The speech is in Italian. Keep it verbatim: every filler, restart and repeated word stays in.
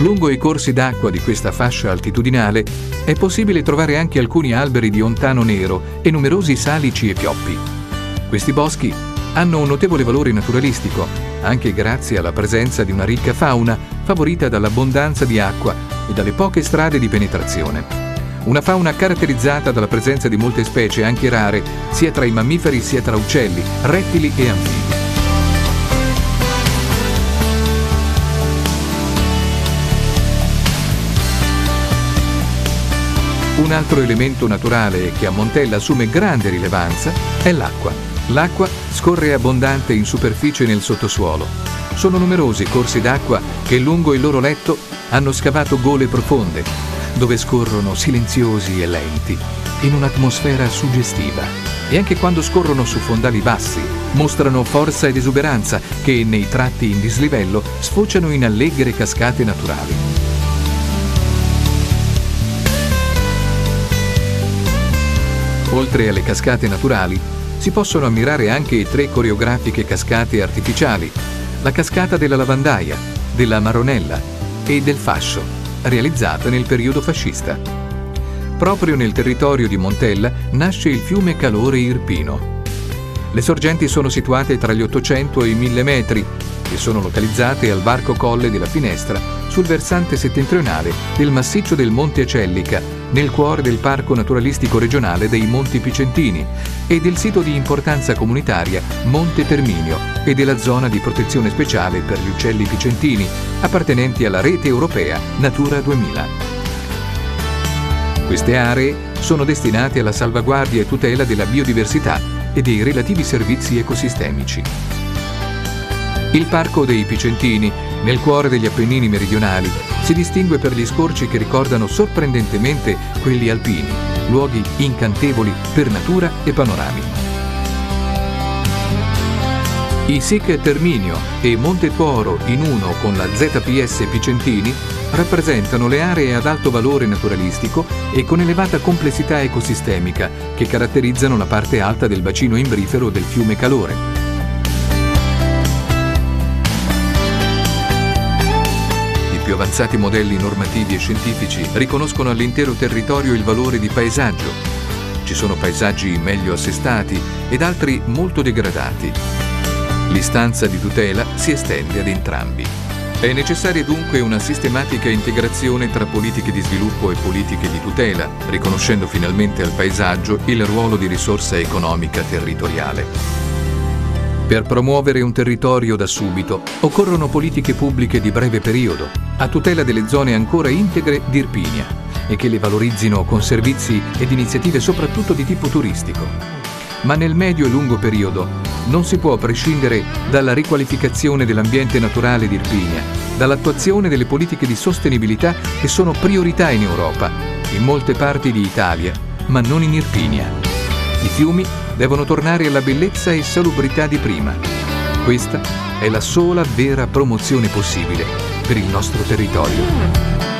Lungo i corsi d'acqua di questa fascia altitudinale è possibile trovare anche alcuni alberi di ontano nero e numerosi salici e pioppi. Questi boschi hanno un notevole valore naturalistico, anche grazie alla presenza di una ricca fauna favorita dall'abbondanza di acqua e dalle poche strade di penetrazione. Una fauna caratterizzata dalla presenza di molte specie anche rare, sia tra i mammiferi sia tra uccelli, rettili e anfibi. Un altro elemento naturale che a Montella assume grande rilevanza è l'acqua. L'acqua scorre abbondante in superficie nel sottosuolo. Sono numerosi corsi d'acqua che lungo il loro letto hanno scavato gole profonde, dove scorrono silenziosi e lenti, in un'atmosfera suggestiva. E anche quando scorrono su fondali bassi, mostrano forza ed esuberanza che nei tratti in dislivello sfociano in allegre cascate naturali. Oltre alle cascate naturali, si possono ammirare anche tre coreografiche cascate artificiali, la cascata della Lavandaia, della Maronella e del Fascio, realizzata nel periodo fascista. Proprio nel territorio di Montella nasce il fiume Calore Irpino. Le sorgenti sono situate tra gli ottocento e i mille metri e sono localizzate al varco Colle della Finestra, sul versante settentrionale del massiccio del Monte Acellica, nel cuore del Parco Naturalistico Regionale dei Monti Picentini e del sito di importanza comunitaria Monte Terminio e della zona di protezione speciale per gli uccelli picentini, appartenenti alla rete europea Natura duemila. Queste aree sono destinate alla salvaguardia e tutela della biodiversità e dei relativi servizi ecosistemici. Il Parco dei Picentini, nel cuore degli Appennini meridionali, si distingue per gli scorci che ricordano sorprendentemente quelli alpini, luoghi incantevoli per natura e panorami. I S I C Terminio e Monte Tuoro in uno con la Z P S Picentini rappresentano le aree ad alto valore naturalistico e con elevata complessità ecosistemica che caratterizzano la parte alta del bacino imbrifero del fiume Calore. I più avanzati modelli normativi e scientifici riconoscono all'intero territorio il valore di paesaggio. Ci sono paesaggi meglio assestati ed altri molto degradati. L'istanza di tutela si estende ad entrambi. È necessaria dunque una sistematica integrazione tra politiche di sviluppo e politiche di tutela, riconoscendo finalmente al paesaggio il ruolo di risorsa economica territoriale. Per promuovere un territorio da subito occorrono politiche pubbliche di breve periodo, a tutela delle zone ancora integre di Irpinia e che le valorizzino con servizi ed iniziative soprattutto di tipo turistico. Ma nel medio e lungo periodo non si può prescindere dalla riqualificazione dell'ambiente naturale di Irpinia, dall'attuazione delle politiche di sostenibilità che sono priorità in Europa, in molte parti di Italia, ma non in Irpinia. I fiumi devono tornare alla bellezza e salubrità di prima. Questa è la sola vera promozione possibile per il nostro territorio.